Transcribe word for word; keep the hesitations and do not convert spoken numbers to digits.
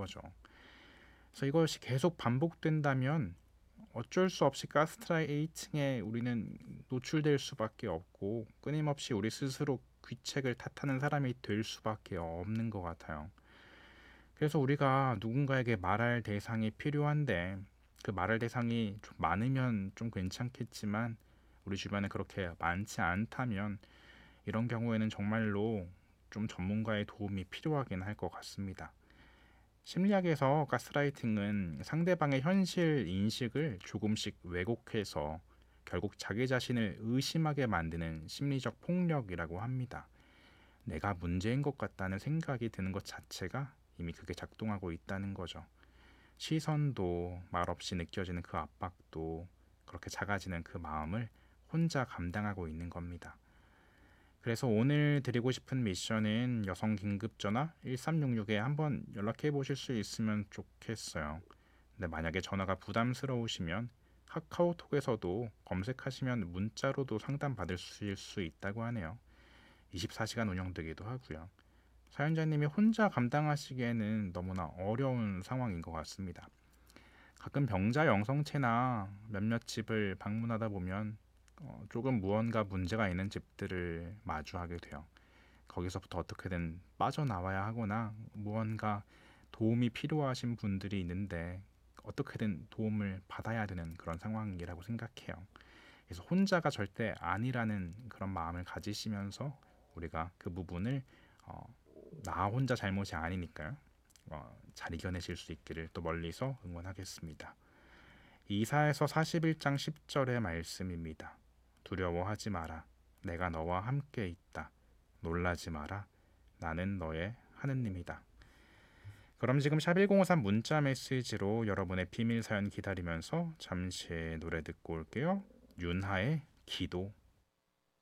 거죠. 그래서 이것이 계속 반복된다면 어쩔 수 없이 가스라이팅에 우리는 노출될 수밖에 없고 끊임없이 우리 스스로 귀책을 탓하는 사람이 될 수밖에 없는 것 같아요. 그래서 우리가 누군가에게 말할 대상이 필요한데 그 말할 대상이 좀 많으면 좀 괜찮겠지만 우리 주변에 그렇게 많지 않다면 이런 경우에는 정말로 좀 전문가의 도움이 필요하긴 할 것 같습니다. 심리학에서 가스라이팅은 상대방의 현실 인식을 조금씩 왜곡해서 결국 자기 자신을 의심하게 만드는 심리적 폭력이라고 합니다. 내가 문제인 것 같다는 생각이 드는 것 자체가 이미 그게 작동하고 있다는 거죠. 시선도 말없이 느껴지는 그 압박도 그렇게 작아지는 그 마음을 혼자 감당하고 있는 겁니다. 그래서 오늘 드리고 싶은 미션은 여성 긴급전화 일삼육육에 한번 연락해 보실 수 있으면 좋겠어요. 근데 만약에 전화가 부담스러우시면 카카오톡에서도 검색하시면 문자로도 상담 받을 수 있다고 하네요. 이십사 시간 운영되기도 하고요. 사연자님이 혼자 감당하시기에는 너무나 어려운 상황인 것 같습니다. 가끔 병자 영성체나 몇몇 집을 방문하다 보면 어, 조금 무언가 문제가 있는 집들을 마주하게 돼요. 거기서부터 어떻게든 빠져나와야 하거나 무언가 도움이 필요하신 분들이 있는데 어떻게든 도움을 받아야 되는 그런 상황이라고 생각해요. 그래서 혼자가 절대 아니라는 그런 마음을 가지시면서 우리가 그 부분을 어, 나 혼자 잘못이 아니니까요. 어, 잘 이겨내실 수 있기를 또 멀리서 응원하겠습니다. 이사에서 사십일 장 십 절의 말씀입니다. 두려워하지 마라. 내가 너와 함께 있다. 놀라지 마라. 나는 너의 하느님이다. 그럼 지금 샵일공오삼 문자 메시지로 여러분의 비밀 사연 기다리면서 잠시 노래 듣고 올게요. 윤하의 기도.